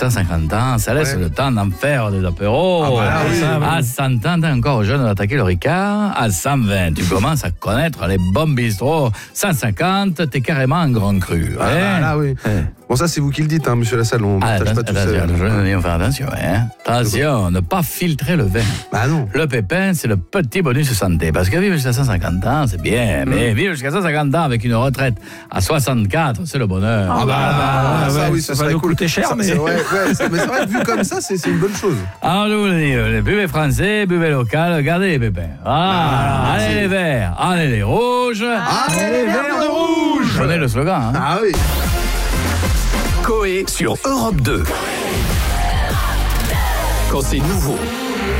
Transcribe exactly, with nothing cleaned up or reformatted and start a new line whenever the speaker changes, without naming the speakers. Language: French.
cent cinquante ans, ça laisse ouais. le temps d'en faire des apéros. Ah, bah, oui, ça, oui. À cent ans, t'es encore jeune d'attaquer le Ricard. À cent vingt, tu commences à connaître les bons bistrots. cent cinquante, t'es carrément un grand cru.
Ah, hein? Là, oui. Ouais. Bon, ça, c'est vous qui le dites, hein, monsieur Lassalle. On ne
ah,
partage pas tout ça.
Il faut faire attention. Hein. Attention, ne pas filtrer le vin.
Bah non.
Le pépin, c'est le petit bonus santé. Parce que vivre jusqu'à cent cinquante ans, c'est bien. Mmh. Mais vivre jusqu'à cent cinquante ans avec une retraite à soixante-quatre, c'est le bonheur.
Ah, bah, bah, bah ça, ouais, oui, ça, ça va nous coûter cher.
Ça,
mais
c'est vrai, ouais, ça, mais c'est vrai que vu comme ça, c'est, c'est une bonne chose.
Alors, je vous le dis, les buvez français, buvez local, gardez les pépins. Ah, ah, allez c'est... les verts, allez les rouges,
allez, allez les verts de rouge.
Je connais le slogan. Hein.
Ah oui.
Coé sur Europe deux. Quand c'est nouveau,